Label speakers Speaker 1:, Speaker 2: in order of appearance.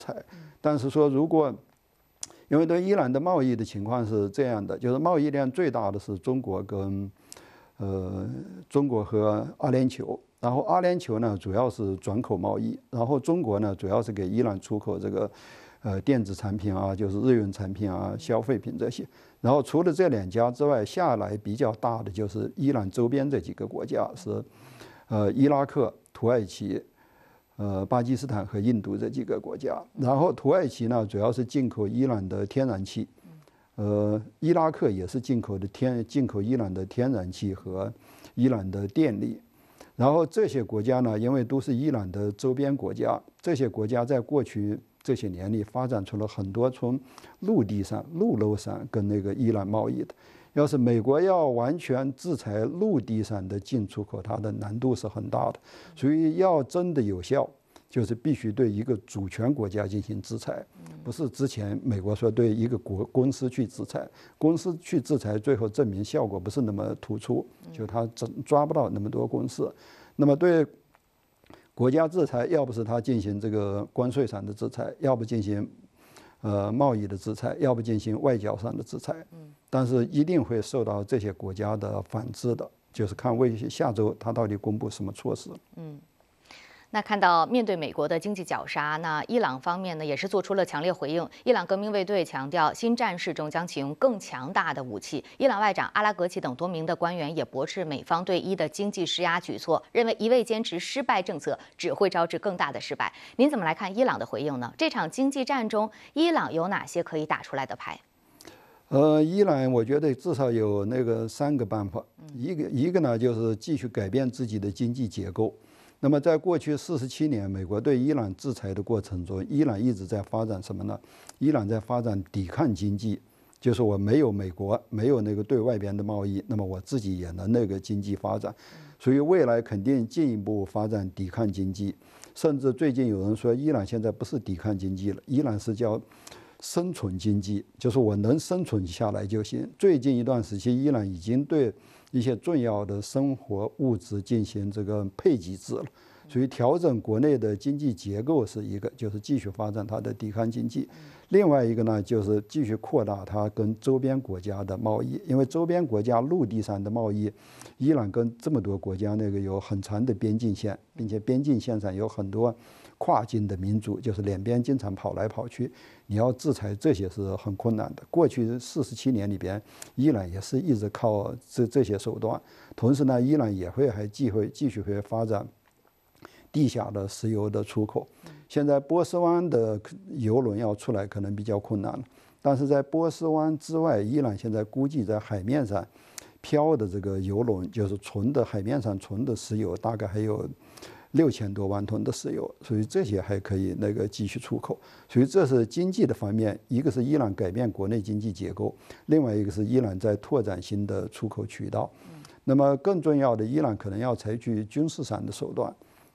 Speaker 1: 但是说如果因为对伊朗的贸易的情况是这样的，就是贸易量最大的是中国和阿联酋，然后阿联酋呢主要是转口贸易，然后中国呢主要是给伊朗出口这个电子产品啊，就是日用产品啊、消费品这些。然后除了这两家之外，下来比较大的就是伊朗周边这几个国家是伊拉克、土耳其。巴基斯坦和印度这几个国家，然后土耳其呢主要是进口伊朗的天然气，伊拉克也是进口伊朗的天然气和伊朗的电力，然后这些国家呢，因为都是伊朗的周边国家，这些国家在过去这些年里发展出了很多从陆路上跟那个伊朗贸易的。要是美国要完全制裁陆地上的进出口，它的难度是很大的，所以要真的有效，就是必须对一个主权国家进行制裁，不是之前美国说对一个公司去制裁，公司去制裁，最后证明效果不是那么突出，就他抓不到那么多公司。那么对国家制裁，要不是他进行这个关税上的制裁，要不进行贸易的制裁，要不进行外交上的制裁，但是一定会受到这些国家的反制的，就是看下周他到底公布什么措施。
Speaker 2: 那看到面对美国的经济绞杀，那伊朗方面呢也是做出了强烈回应。伊朗革命卫队强调，新战事中将启用更强大的武器。伊朗外长阿拉格齐等多名的官员也驳斥美方对伊的经济施压举措，认为一味坚持失败政策只会招致更大的失败。您怎么来看伊朗的回应呢？这场经济战中，伊朗有哪些可以打出来的牌？
Speaker 1: 伊朗我觉得至少有那个3个办法，一个呢就是继续改变自己的经济结构。那么在过去47年，美国对伊朗制裁的过程中，伊朗一直在发展什么呢？伊朗在发展抵抗经济，就是我没有美国，没有那个对外边的贸易，那么我自己也能那个经济发展。所以未来肯定进一步发展抵抗经济，甚至最近有人说，伊朗现在不是抵抗经济了，伊朗是叫生存经济，就是我能生存下来就行。最近一段时期，伊朗已经对一些重要的生活物资进行这个配给制了，所以调整国内的经济结构是一个，就是继续发展它的抵抗经济。另外一个呢，就是继续扩大它跟周边国家的贸易，因为周边国家陆地上的贸易，伊朗跟这么多国家那个有很长的边境线，并且边境线上有很多跨境的民族，就是两边经常跑来跑去，你要制裁这些是很困难的。过去47年里边，伊朗也是一直靠这些手段。同时呢，伊朗也还继续会发展地下的石油的出口。现在波斯湾的油轮要出来可能比较困难了，但是在波斯湾之外，伊朗现在估计在海面上漂的这个油轮，就是海面上纯的石油，大概还有6000多万吨的石油，所以这些还可以那个继续出口。所以这是经济的方面，一个是伊朗改变国内经济结构，另外一个是伊朗在拓展新的出口渠道。那么更重要的，伊朗可能要采取军事上的手段。